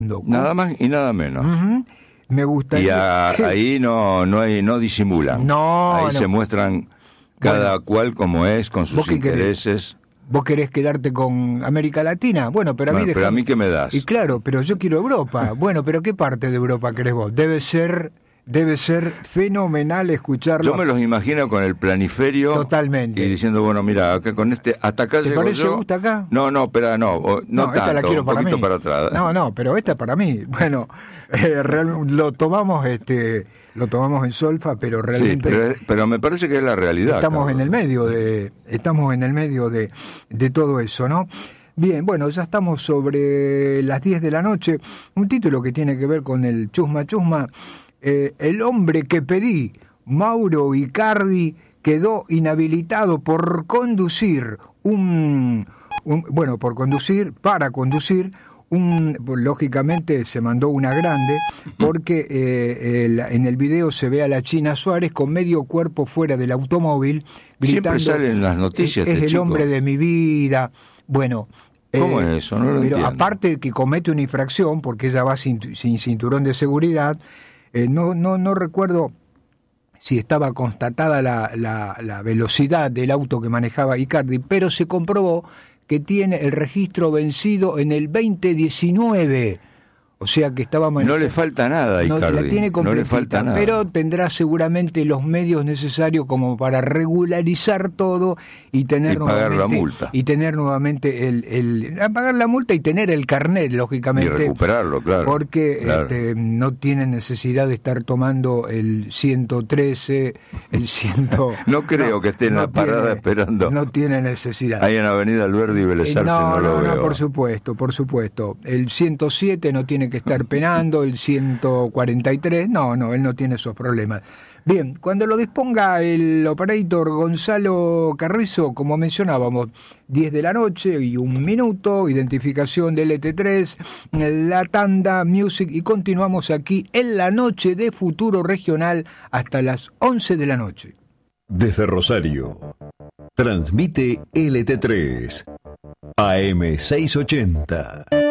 Nada más y nada menos. Uh-huh. Me gustaría... Y ahí no disimulan. Ahí se muestran cada cual como es, con sus intereses. ¿Vos querés quedarte con América Latina? Bueno, pero a mí ¿qué me das? Y claro, pero yo quiero Europa. Bueno, pero ¿qué parte de Europa querés vos? Debe ser fenomenal escucharlo. Yo me los imagino con el planiferio. Totalmente. Y diciendo, bueno, mira, acá con hasta acá llego yo. ¿Te parece gusta acá? No, espera, no tanto, esta la quiero un poquito mí. para atrás. No, pero esta es para mí. Bueno, lo tomamos en solfa, pero realmente... Sí, pero me parece que es la realidad. Estamos en el medio de todo eso, ¿no? Bien, bueno, ya estamos sobre las 10 de la noche. Un título que tiene que ver con el chusma chusma. El hombre que pedí, Mauro Icardi, quedó inhabilitado por conducir para conducir, lógicamente se mandó una grande, porque en el video se ve a la China Suárez con medio cuerpo fuera del automóvil, gritando, siempre salen las noticias. Es el hombre de mi vida. Bueno, ¿cómo es eso? No lo entiendo. Aparte de que comete una infracción, porque ella va sin cinturón de seguridad, no recuerdo si estaba constatada la velocidad del auto que manejaba Icardi, pero se comprobó que tiene el registro vencido en el 2019. O sea que estaba No le falta nada a Icardi. La tiene completita, no le falta nada. Pero tendrá seguramente los medios necesarios como para regularizar todo y tener pagar la multa. Y tener nuevamente pagar la multa y tener el carnet, lógicamente. Y recuperarlo, claro. Porque claro. No tiene necesidad de estar tomando el 113, el 100... No creo que esté en la parada esperando. No tiene necesidad. Ahí en Avenida Alberdi y Vélez Arce no, por supuesto. El 107 no tiene que estar penando, el 143, no, él no tiene esos problemas. Bien, cuando lo disponga el operator Gonzalo Carrizo, como mencionábamos, 10 de la noche y 1 minuto, identificación del ET3, la tanda, music, y continuamos aquí en la noche de Futuro Regional hasta las 11 de la noche. Desde Rosario, transmite LT3, AM 680.